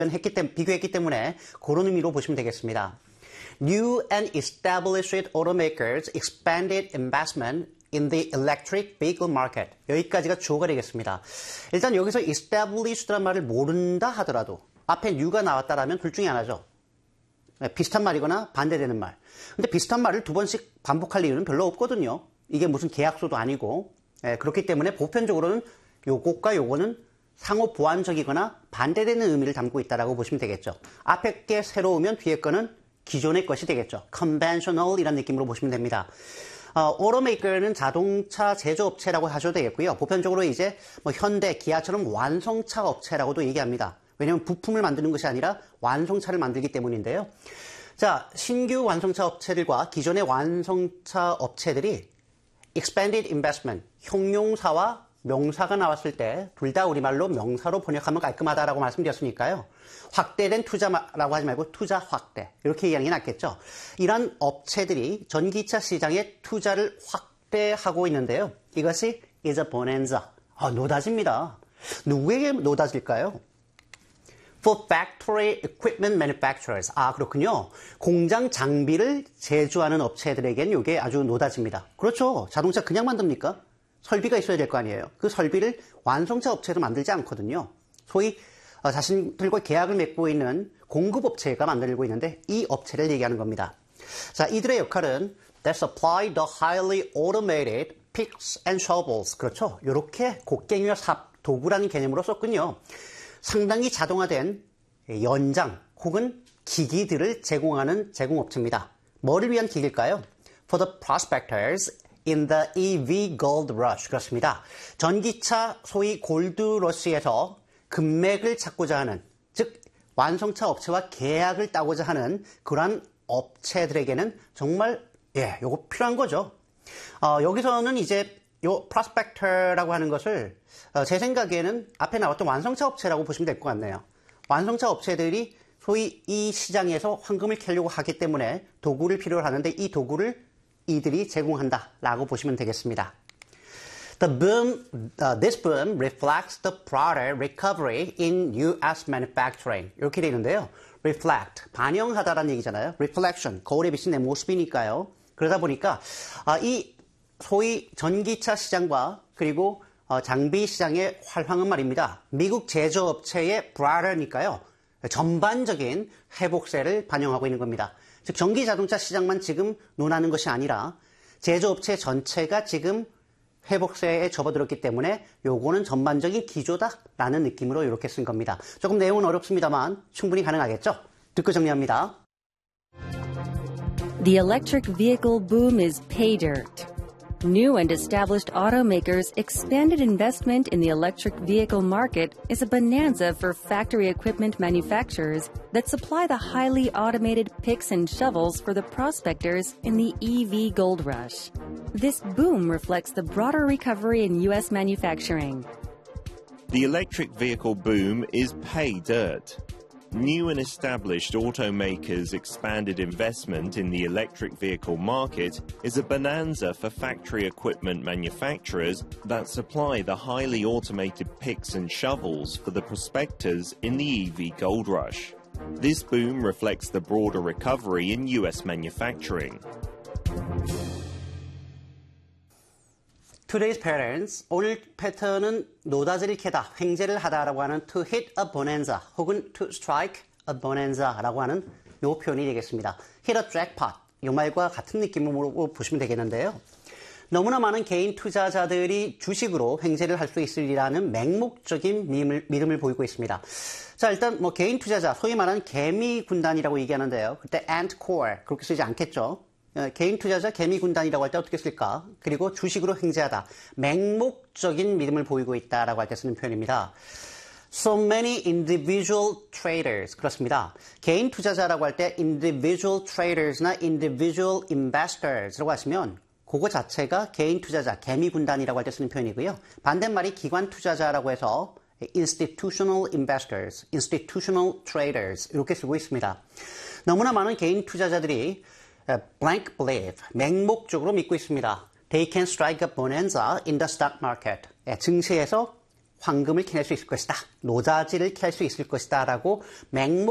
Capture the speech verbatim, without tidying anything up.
했기 때문에, 비교했기 때문에 그런 의미로 보시면 되겠습니다. New and established automakers expanded investment in the electric vehicle market. 여기까지가 주어가 되겠습니다. 일단 여기서 established란 말을 모른다 하더라도 앞에 new가 나왔다라면 둘 중에 하나죠. 비슷한 말이거나 반대되는 말. 근데 비슷한 말을 두 번씩 반복할 이유는 별로 없거든요. 이게 무슨 계약서도 아니고. 그렇기 때문에 보편적으로는 요것과 요거는 상호 보완적이거나 반대되는 의미를 담고 있다고 보시면 되겠죠. 앞에 게 새로우면 뒤에 거는 기존의 것이 되겠죠. conventional 이라는 느낌으로 보시면 됩니다. 어, automaker는 자동차 제조업체라고 하셔도 되겠고요. 보편적으로 이제 뭐 현대, 기아처럼 완성차 업체라고도 얘기합니다. 왜냐하면 부품을 만드는 것이 아니라 완성차를 만들기 때문인데요. 자, 신규 완성차 업체들과 기존의 완성차 업체들이 expanded investment, 형용사와 명사가 나왔을 때 둘 다 우리말로 명사로 번역하면 깔끔하다라고 말씀드렸으니까요. 확대된 투자라고 하지 말고 투자 확대 이렇게 얘기하는 게 낫겠죠. 이런 업체들이 전기차 시장에 투자를 확대하고 있는데요. 이것이 is a bonanza. 아, 노다지입니다. 누구에게 노다질까요? For factory equipment manufacturers. 아, 그렇군요. 공장 장비를 제조하는 업체들에게는 이게 아주 노다지입니다. 그렇죠. 자동차 그냥 만듭니까? 설비가 있어야 될 거 아니에요. 그 설비를 완성차 업체로 만들지 않거든요. 소위 자신들과 계약을 맺고 있는 공급업체가 만들고 있는데 이 업체를 얘기하는 겁니다. 자, 이들의 역할은 that supply the highly automated picks and shovels. 그렇죠. 이렇게 곡괭이와 삽, 도구라는 개념으로 썼군요. 상당히 자동화된 연장 혹은 기기들을 제공하는 제공업체입니다. 뭐를 위한 기기일까요? For the prospectors in the 이브이 gold rush. 그렇습니다. 전기차 소위 골드 러시에서 금맥을 찾고자 하는, 즉 완성차 업체와 계약을 따고자 하는 그러한 업체들에게는 정말 예, 요거 필요한 거죠. 어, 여기서는 이제 요 프로스펙터라고 하는 것을 어, 제 생각에는 앞에 나왔던 완성차 업체라고 보시면 될 것 같네요. 완성차 업체들이 소위 이 시장에서 황금을 캐려고 하기 때문에 도구를 필요로 하는데 이 도구를 이들이 제공한다라고 보시면 되겠습니다. The boom, uh, this boom reflects the broader recovery in U S manufacturing. 이렇게 되어 있는데요. reflect, 반영하다라는 얘기잖아요. reflection, 거울에 비친 내 모습이니까요. 그러다 보니까 아, 이 소위 전기차 시장과 그리고 어, 장비 시장의 활황은 말입니다. 미국 제조업체의 broader니까요. 전반적인 회복세를 반영하고 있는 겁니다. 즉 전기 자동차 시장만 지금 논하는 것이 아니라 제조업체 전체가 지금 회복세에 접어들었기 때문에 요거는 전반적인 기조다라는 느낌으로 이렇게 쓴 겁니다. 조금 내용은 어렵습니다만 충분히 가능하겠죠? 듣고 정리합니다. The electric vehicle boom is pay dirt. New and established automakers' expanded investment in the electric vehicle market is a bonanza for factory equipment manufacturers that supply the highly automated picks and shovels for the prospectors in the E V gold rush. This boom reflects the broader recovery in U S manufacturing. The electric vehicle boom is pay dirt. New and established automakers' expanded investment in the electric vehicle market is a bonanza for factory equipment manufacturers that supply the highly automated picks and shovels for the prospectors in the E V gold rush. This boom reflects the broader recovery in U S manufacturing. Today's patterns, 오늘 패턴은 노다지를 캐다, 횡재를 하다라고 하는 to hit a bonanza 혹은 to strike a bonanza라고 하는 요 표현이 되겠습니다. hit a jackpot, 이 말과 같은 느낌으로 보시면 되겠는데요. 너무나 많은 개인 투자자들이 주식으로 횡재를 할 수 있으리라는 맹목적인 믿음을, 믿음을 보이고 있습니다. 자, 일단 뭐 개인 투자자, 소위 말하는 개미 군단이라고 얘기하는데요. 그때 ant core 그렇게 쓰지 않겠죠. 개인 투자자 개미 군단이라고 할 때 어떻게 쓸까? 그리고 주식으로 횡재하다. 맹목적인 믿음을 보이고 있다라고 할 때 쓰는 표현입니다. So many individual traders. 그렇습니다. 개인 투자자라고 할 때 individual traders나 individual investors라고 하시면 그거 자체가 개인 투자자, 개미 군단이라고 할 때 쓰는 표현이고요. 반대말이 기관 투자자라고 해서 institutional investors, institutional traders 이렇게 쓰고 있습니다. 너무나 많은 개인 투자자들이 blank believe, 맹목적으로 믿고 있습니다. They can strike a bonanza in the stock market. 증시에서 황금을 캐낼 수 있을 것이다. 노자지를 캐낼 수 있을 것이다. 라고 맹목